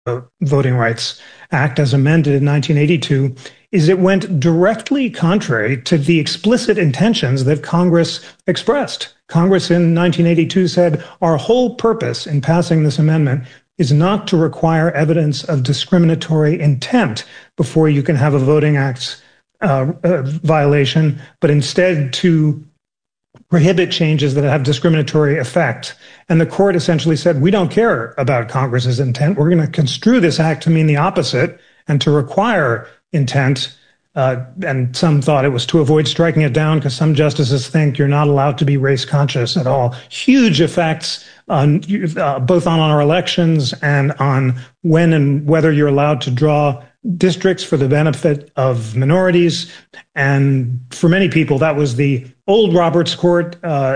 Voting Rights Act as amended in 1982 is it went directly contrary to the explicit intentions that Congress expressed. Congress in 1982 said, our whole purpose in passing this amendment is not to require evidence of discriminatory intent before you can have a Voting Acts violation, but instead to prohibit changes that have discriminatory effect. And the court essentially said, we don't care about Congress's intent. We're going to construe this act to mean the opposite and to require intent. And some thought it was to avoid striking it down because some justices think you're not allowed to be race conscious at all. Huge effects on both on our elections and on when and whether you're allowed to draw districts for the benefit of minorities. And for many people, that was the old Roberts Court,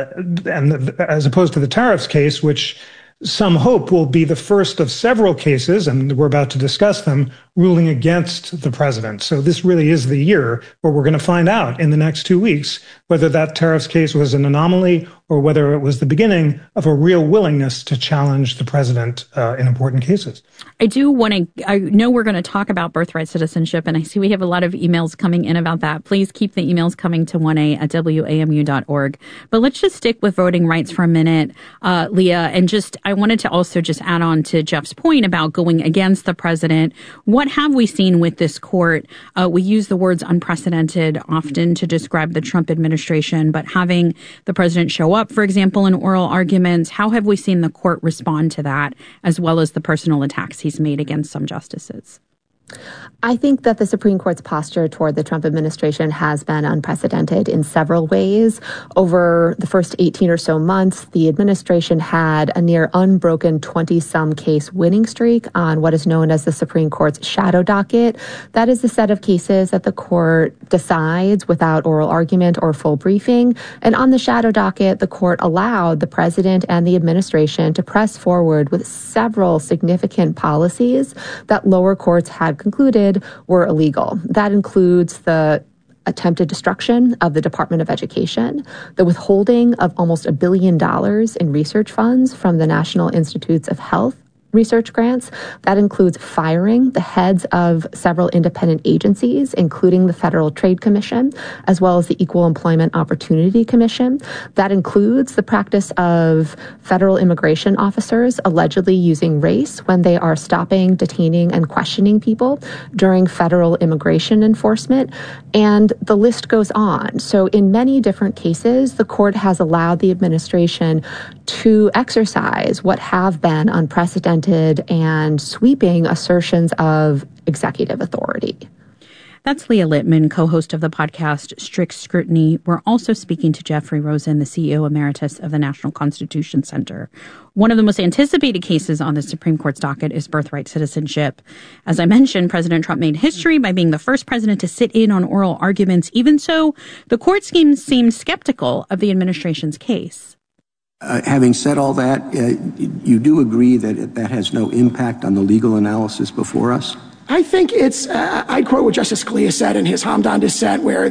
as opposed to the tariffs case, which some hope will be the first of several cases, and we're about to discuss them, ruling against the president. So this really is the year where we're going to find out in the next 2 weeks whether that tariffs case was an anomaly or whether it was the beginning of a real willingness to challenge the president in important cases. I know we're going to talk about birthright citizenship, and I see we have a lot of emails coming in about that. Please keep the emails coming to 1a@wamu.org. But let's just stick with voting rights for a minute, Leah, and I wanted to also just add on to Jeff's point about going against the president. What have we seen with this court? We use the words unprecedented often to describe the Trump administration, but having the president show up, for example, in oral arguments, how have we seen the court respond to that, as well as the personal attacks he's made against some justices? I think that the Supreme Court's posture toward the Trump administration has been unprecedented in several ways. Over the first 18 or so months, the administration had a near unbroken 20-some case winning streak on what is known as the Supreme Court's shadow docket. That is the set of cases that the court decides without oral argument or full briefing. And on the shadow docket, the court allowed the president and the administration to press forward with several significant policies that lower courts had concluded were illegal. That includes the attempted destruction of the Department of Education, the withholding of almost $1 billion in research funds from the National Institutes of Health research grants. That includes firing the heads of several independent agencies, including the Federal Trade Commission, as well as the Equal Employment Opportunity Commission. That includes the practice of federal immigration officers allegedly using race when they are stopping, detaining, and questioning people during federal immigration enforcement. And the list goes on. So in many different cases, the court has allowed the administration to exercise what have been unprecedented and sweeping assertions of executive authority. That's Leah Littman, co-host of the podcast Strict Scrutiny. We're also speaking to Jeffrey Rosen, the CEO Emeritus of the National Constitution Center. One of the most anticipated cases on the Supreme Court's docket is birthright citizenship. As I mentioned, President Trump made history by being the first president to sit in on oral arguments. Even so, the court seemed skeptical of the administration's case. Having said all that, you do agree that that has no impact on the legal analysis before us? I think it's, I quote what Justice Scalia said in his Hamdan dissent, where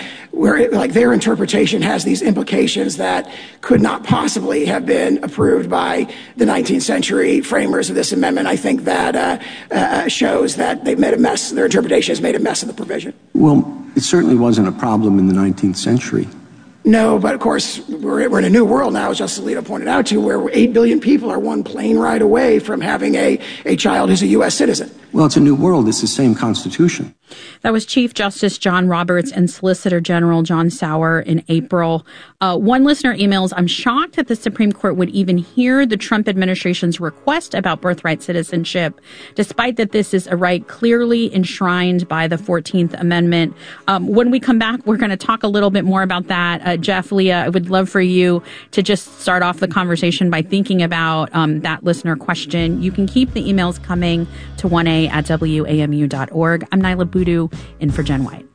their interpretation has these implications that could not possibly have been approved by the 19th century framers of this amendment. I think that shows that they've made a mess, their interpretation has made a mess of the provision. Well, it certainly wasn't a problem in the 19th century. No, but of course, we're in a new world now, as Justice Alito pointed out to, where 8 billion people are one plane ride away from having a child who's a U.S. citizen. Well, it's a new world. It's the same Constitution. That was Chief Justice John Roberts and Solicitor General John Sauer in April. One listener emails, I'm shocked that the Supreme Court would even hear the Trump administration's request about birthright citizenship, despite that this is a right clearly enshrined by the 14th Amendment. When we come back, we're going to talk a little bit more about that. Jeff, Leah, I would love for you to just start off the conversation by thinking about that listener question. You can keep the emails coming to 1a@wamu.org. I'm Nyla Boodoo in for Jen White.